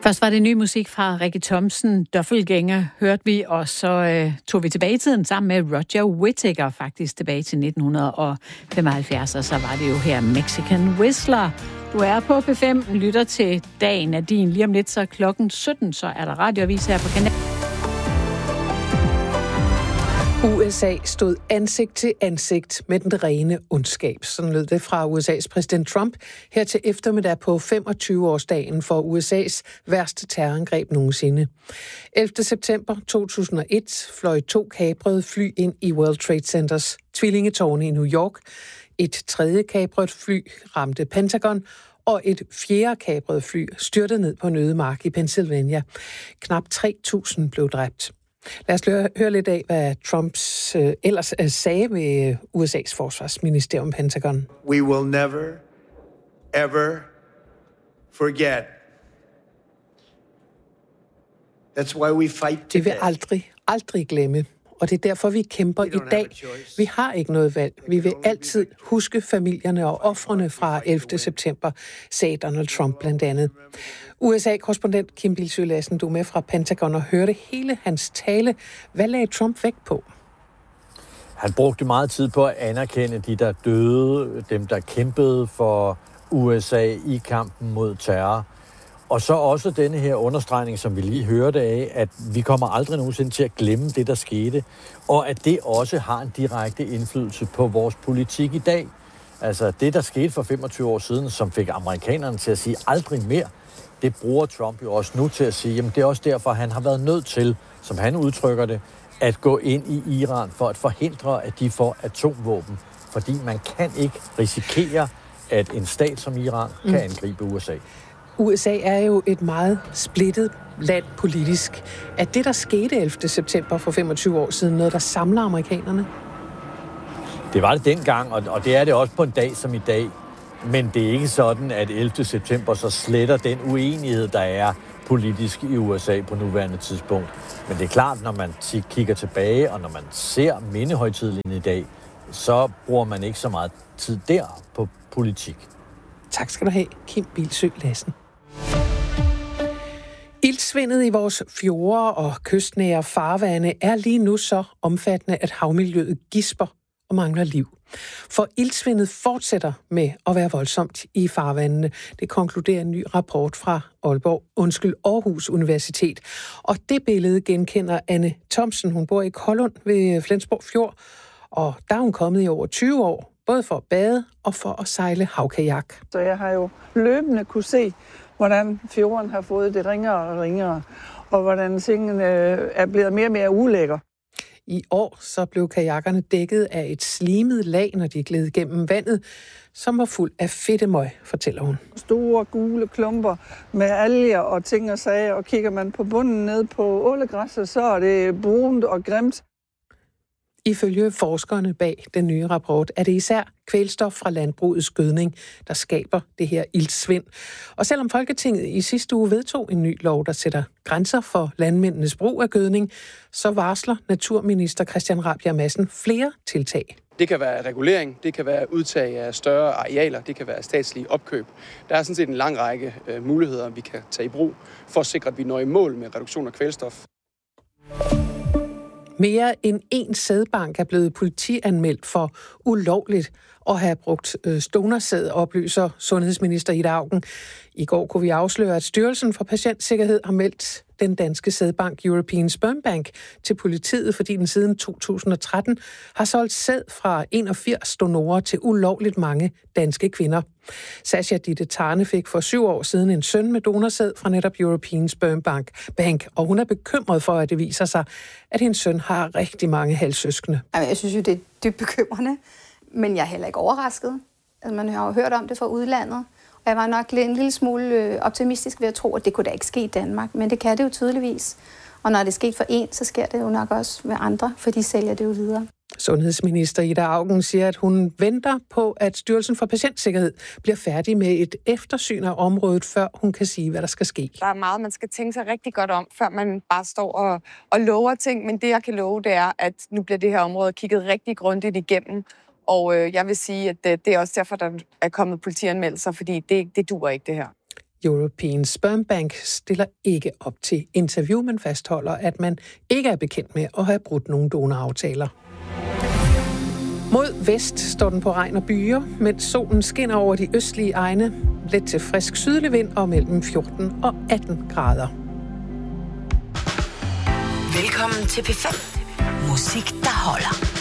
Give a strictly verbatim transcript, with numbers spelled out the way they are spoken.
Først var det ny musik fra Rikke Thomsen, Doppelgænger, hørte vi, og så øh, tog vi tilbage i tiden sammen med Roger Whittaker, faktisk tilbage til nitten femoghalvfjerds, og så var det jo her Mexican Whistler. Du er på P fem, lytter til Dagen af din. Lige om lidt, så klokken sytten, så er der radioavis her på kanalen. U S A stod ansigt til ansigt med den rene ondskab. Sådan lød det fra U S A's præsident Trump her til eftermiddag på femogtyve-årsdagen for U S A's værste terrorangreb nogensinde. ellevte september to tusind og et fløj to kaprede fly ind i World Trade Centers tvillingetårne i New York. Et tredje kapret fly ramte Pentagon, og et fjerde kapret fly styrtede ned på en ødemark i Pennsylvania. Knap tre tusind blev dræbt. Lad os høre, høre lidt af, hvad Trumps øh, ellers øh, sagde ved U S A's forsvarsministerium Pentagon. We will never, ever forget. That's why we fight today. Det vil aldrig, aldrig glemme. Og det er derfor, vi kæmper i dag. Vi har ikke noget valg. Vi vil altid huske familierne og ofrene fra ellevte september, sagde Donald Trump blandt andet. U S A-korrespondent Kim Bildsøe Lassen, du er med fra Pentagon og hørte hele hans tale. Hvad lagde Trump vægt på? Han brugte meget tid på at anerkende de, der døde, dem, der kæmpede for U S A i kampen mod terror. Og så også denne her understregning, som vi lige hørte af, at vi kommer aldrig nogensinde til at glemme det, der skete, og at det også har en direkte indflydelse på vores politik i dag. Altså det, der skete for femogtyve år siden, som fik amerikanerne til at sige aldrig mere, det bruger Trump jo også nu til at sige, jamen det er også derfor, han har været nødt til, som han udtrykker det, at gå ind i Iran for at forhindre, at de får atomvåben. Fordi man kan ikke risikere, at en stat som Iran kan angribe U S A. U S A er jo et meget splittet land politisk. Er det, der skete ellevte september for femogtyve år siden, noget, der samler amerikanerne? Det var det dengang, og det er det også på en dag som i dag. Men det er ikke sådan, at ellevte september så sletter den uenighed, der er politisk i U S A på nuværende tidspunkt. Men det er klart, når man kigger tilbage, og når man ser mindehøjtidligheden i dag, så bruger man ikke så meget tid der på politik. Tak skal du have, Kim Bildsøe Lassen. Iltsvindet i vores fjorde og kystnære farvande er lige nu så omfattende, at havmiljøet gisper og mangler liv. For iltsvindet fortsætter med at være voldsomt i farvandene. Det konkluderer en ny rapport fra Aalborg, undskyld, Aarhus Universitet. Og det billede genkender Anne Thomsen. Hun bor i Kollund ved Flensborg Fjord, og der er hun kommet i over tyve år, både for at bade og for at sejle havkajak. Så jeg har jo løbende kunne se, hvordan fjorden har fået det ringere og ringere, og hvordan tingene er blevet mere og mere ulækker. I år så blev kajakkerne dækket af et slimet lag, når de gled gennem vandet, som var fuld af fedtemøg, fortæller hun. Store gule klumper med alger og ting og sager, og kigger man på bunden ned på ålegræsset, så er det brunt og grimt. Ifølge forskerne bag den nye rapport er det især kvælstof fra landbrugets gødning, der skaber det her iltsvind. Og selvom Folketinget i sidste uge vedtog en ny lov, der sætter grænser for landmændenes brug af gødning, så varsler naturminister Christian Rabjerg Madsen flere tiltag. Det kan være regulering, det kan være udtag af større arealer, det kan være statslige opkøb. Der er sådan set en lang række øh, muligheder, vi kan tage i brug for at sikre, at vi når i mål med reduktion af kvælstof. Mere end en sædbank er blevet politianmeldt for ulovligt at have brugt donorsæd, oplyser sundhedsminister Ida Auken. I går kunne vi afsløre, at Styrelsen for Patientsikkerhed har meldt den danske sædbank European Sperm Bank til politiet, fordi den siden to tusind og tretten har solgt sæd fra enogfirs donorer til ulovligt mange danske kvinder. Sasha Ditte Tarne fik for syv år siden en søn med donorsæd fra netop European Sperm Bank, Bank, og hun er bekymret for, at det viser sig, at hendes søn har rigtig mange halvsøskende. Jeg synes jo, det er dybt bekymrende, men jeg er heller ikke overrasket. Altså, man har jo hørt om det fra udlandet, og jeg var nok en lille smule optimistisk ved at tro, at det kunne da ikke ske i Danmark, men det kan det jo tydeligvis. Og når det er sket for en, så sker det jo nok også med andre, for de sælger det jo videre. Sundhedsminister Ida Auken siger, at hun venter på, at Styrelsen for Patientsikkerhed bliver færdig med et eftersyn af området, før hun kan sige, hvad der skal ske. Der er meget, man skal tænke sig rigtig godt om, før man bare står og, og lover ting. Men det, jeg kan love, det er, at nu bliver det her område kigget rigtig grundigt igennem. Og øh, jeg vil sige, at det, det er også derfor, der er kommet politianmeldelser, fordi det, det duer ikke, det her. European Sperm Bank stiller ikke op til interview, men fastholder, at man ikke er bekendt med at have brudt nogle donoraftaler. Mod vest står den på regn og byer, mens solen skinner over de østlige egne. Let til frisk sydlig vind og mellem fjorten og atten grader. Velkommen til P fem. Musik, der holder.